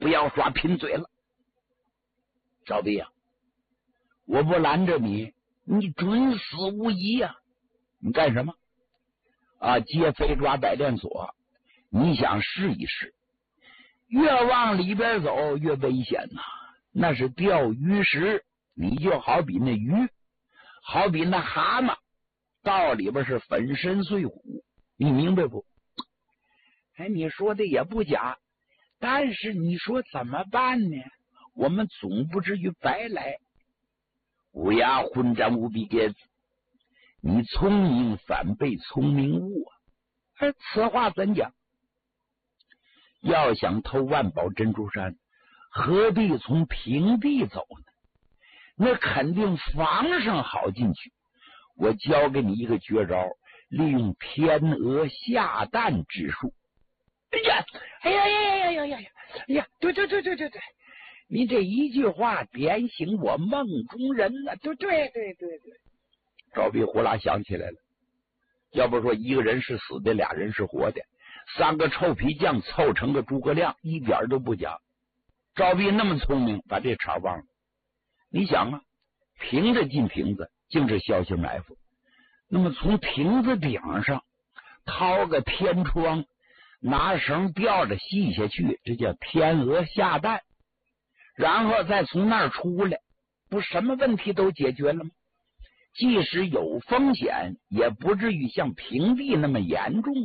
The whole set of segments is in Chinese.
不要耍贫嘴了。赵斌啊，我不拦着你，你准死无疑呀！你干什么？啊，接飞抓百炼锁，你想试一试？越往里边走越危险呐，那是钓鱼石，你就好比那鱼，好比那蛤蟆，到里边是粉身碎骨，你明白不？哎，你说的也不假，但是你说怎么办呢？我们总不至于白来。乌鸦混战无比给子，你聪明反被聪明误啊！而此话怎讲？要想偷万宝珍珠山，何必从平地走呢？那肯定防上好进去。我教给你一个绝招，利用天鹅下蛋之术。哎呀，哎呀呀呀呀呀呀！哎呀，对，你这一句话点醒我梦中人了。对。赵斌呼啦想起来了，要不说一个人是死的，俩人是活的，三个臭皮匠凑成个诸葛亮，一点都不假。赵斌那么聪明，把这茬忘了。你想啊，瓶子进瓶子，竟是小型埋伏。那么从瓶子顶上掏个天窗，拿绳吊着系下去，这叫天鹅下蛋。然后再从那儿出来，不什么问题都解决了吗？即使有风险，也不至于像平地那么严重。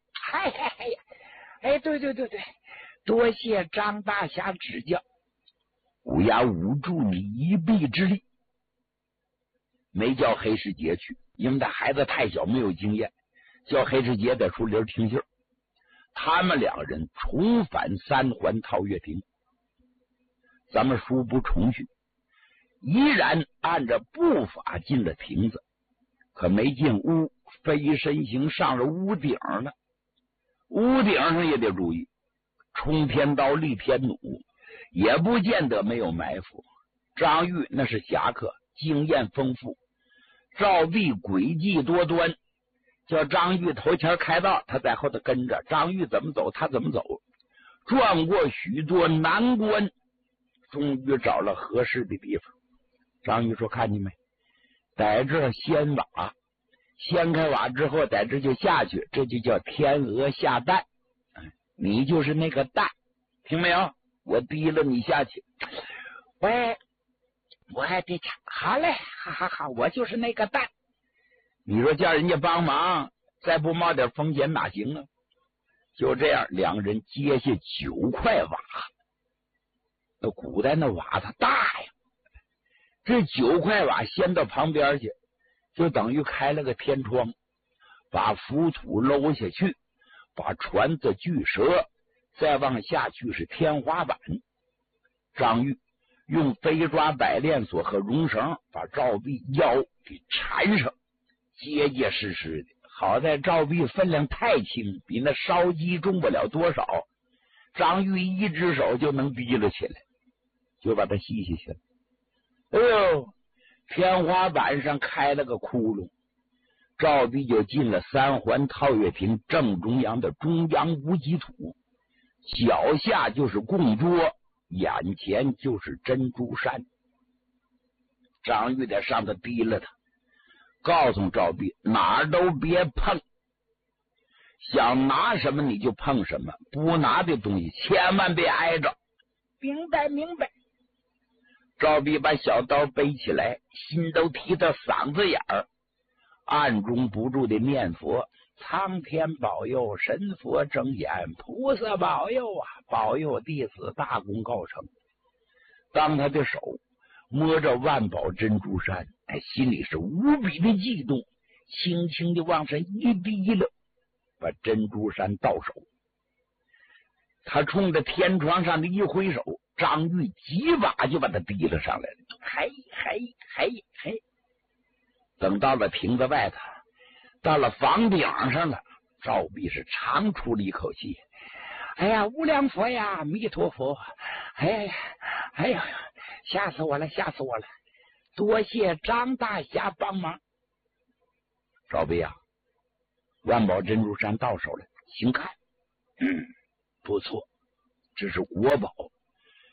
哎，对，多谢张大侠指教。乌鸦捂住你一臂之力，没叫黑世杰去，因为他孩子太小，没有经验，叫黑世杰在树林听信儿。他们两人重返三环套月亭。咱们书不重叙，依然按着步法进了亭子，可没进屋，飞身形上了屋顶了。屋顶上也得注意，冲天刀立天弩，也不见得没有埋伏。张玉那是侠客，经验丰富。赵壁诡计多端，叫张玉头前开道，他在后头跟着。张玉怎么走，他怎么走，转过许多难关，终于找了合适的地方。张玉说：“看见没？在这掀瓦，掀开瓦之后，在这就下去，这就叫天鹅下蛋。你就是那个蛋，听没有？我提了你下去。喂，我还得好嘞，哈，我就是那个蛋。你说叫人家帮忙，再不冒点风险哪行啊？就这样，两个人接下9块瓦。那古代那瓦它大呀，这9块瓦掀到旁边去，就等于开了个天窗，把浮土搂下去，把船子锯折，再往下去是天花板。张玉用飞抓百炼锁和绒绳把赵壁腰给缠上，结结实实的。好在赵壁分量太轻，比那烧鸡重不了多少，张玉一只手就能提了起来，就把它系下去了。哎呦，天花板上开了个窟窿，赵壁就进了三环套月亭正中央的中央无极土，脚下就是供桌，眼前就是珍珠山。张玉在上头提了他，告诉赵壁哪儿都别碰，想拿什么你就碰什么，不拿的东西千万别挨着。明白。赵壁把小刀背起来，心都提到嗓子眼儿，暗中不住的念佛：苍天保佑，神佛睁眼，菩萨保佑啊，保佑弟子大功告成。当他的手摸着万宝珍珠山，心里是无比的激动，轻轻的往上一滴了，把珍珠山到手。他冲着天窗上的一挥手，张玉几把就把他提了上来了。嘿，等到了亭子外头，到了房顶上了，赵壁是长出了一口气。哎呀，无量佛呀，弥陀佛！哎呀，吓死我了！多谢张大侠帮忙。赵壁啊，万宝珍珠山到手了，请看。不错，这是国宝，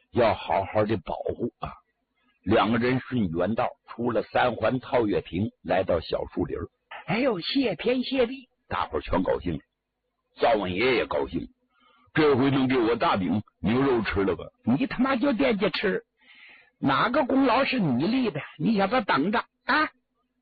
要好好的保护啊。两个人顺远道出了三环曹月亭，来到小树林。哎呦，谢天谢地，大伙全高兴了。灶王爷也高兴，这回能给我大饼牛肉吃了吧？你他妈就惦记吃，哪个功劳是你立的？你小子等着啊！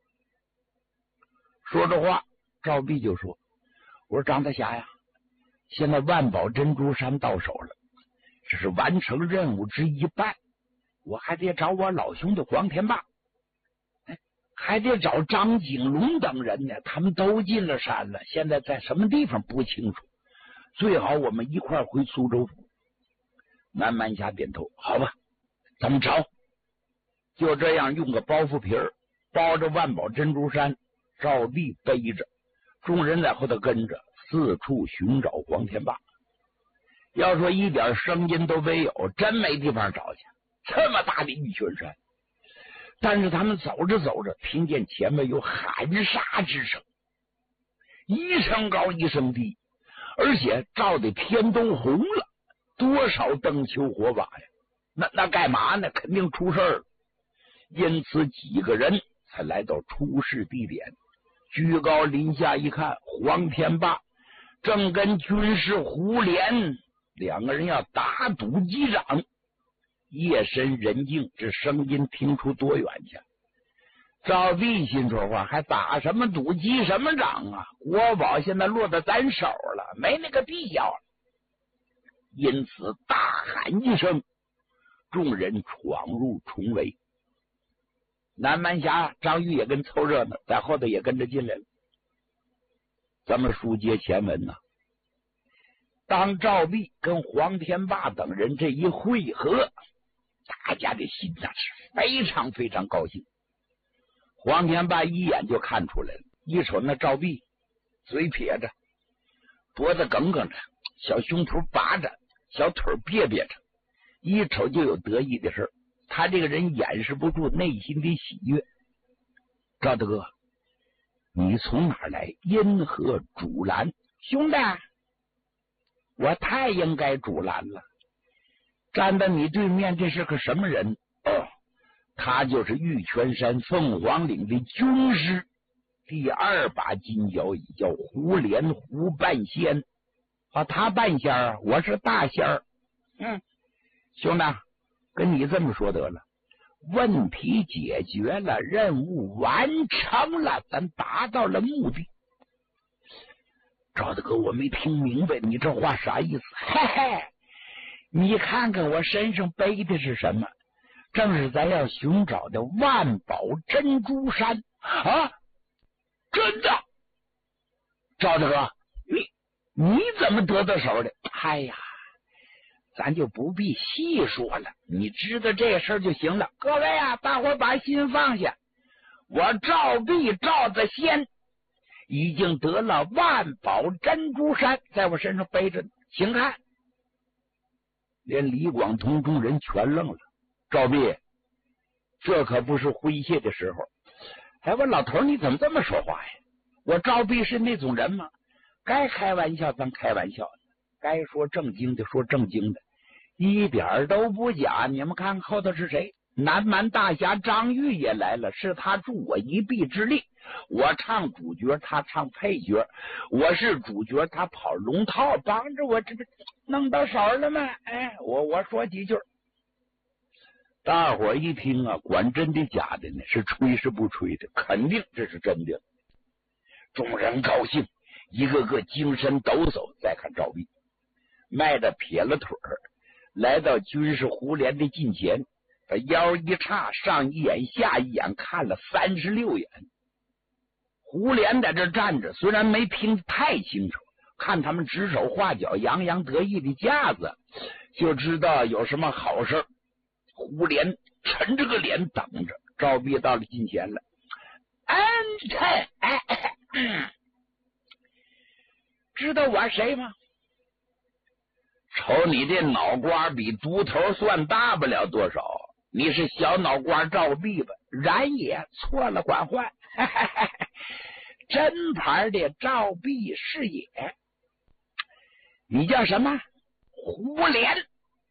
说着话，赵弼就说：“我说张大侠呀，现在万宝珍珠山到手了，这是完成任务之一半，我还得找我老兄弟黄天霸，还得找张景龙等人呢，他们都进了山了，现在在什么地方不清楚，最好我们一块回苏州府。”南蛮侠点头：“好吧，咱们找。”就这样用个包袱皮儿包着万宝珍珠山，赵弼背着，众人在后头跟着，四处寻找黄天霸。要说一点声音都没有，真没地方找去，这么大的玉泉山。但是他们走着走着，听见前面有喊杀之声，一声高一声低，而且照的天都红了，多少灯球火把呀！那干嘛呢？肯定出事儿了。因此几个人才来到出事地点，居高临下一看，黄天霸正跟军师胡连两个人要打赌击掌。夜深人静，这声音听出多远去？赵弼心说话，还打什么赌击什么掌啊？国宝现在落到咱手了，没那个必要了。因此大喊一声，众人闯入重围。南蛮侠张玉也跟凑热闹，在后头也跟着进来了。咱们书接前文呢，当赵弼跟黄天霸等人这一会合，大家的心那是非常非常高兴。黄天霸一眼就看出来了，一瞅那赵弼，嘴撇着，脖子梗梗着，小胸脯拔着，小腿别别着，一瞅就有得意的事儿。他这个人掩饰不住内心的喜悦。赵大哥，你从哪儿来？因何阻拦？兄弟，我太应该阻拦了。站在你对面，这是个什么人？哦，他就是玉泉山凤凰岭的军师，第二把金交椅，叫胡连胡半仙。啊，他半仙儿，我是大仙儿。兄弟，跟你这么说得了，问题解决了，任务完成了，咱达到了目的。赵大哥，我没听明白你这话啥意思？嘿嘿，你看看我身上背的是什么？正是咱要寻找的万宝珍珠山啊！真的？赵大哥，你怎么得到手的？哎呀，咱就不必细说了，你知道这事儿就行了。各位啊，大伙把心放下，我赵弼赵子仙已经得了万宝珍珠山，在我身上背着呢，请看。连李广同众人全愣了。赵弼，这可不是诙谐的时候。哎，我老头你怎么这么说话呀？我赵弼是那种人吗？该开玩笑咱开玩笑，该说正经的说正经的，一点都不假。你们看后头是谁？南蛮大侠张玉也来了，是他助我一臂之力。我唱主角，他唱配角，我是主角，他跑龙套，帮着我这弄到手了吗？哎，我说几句。大伙一听啊，管真的假的呢？是吹是不吹的？肯定这是真的。众人高兴，一个个精神抖擞。再看赵弼，迈着撇了腿儿，来到军师胡连的近前，把腰一叉，上一眼下一眼看了36眼。胡连在这站着，虽然没听太清楚，看他们指手画脚、洋洋得意的架子，就知道有什么好事。胡连沉着个脸等着。赵弼到了近前了，知道我谁吗？瞅你这脑瓜比独头蒜大不了多少，你是小脑瓜赵弼吧？然也，错了管换，真牌的赵弼是也。你叫什么？胡连。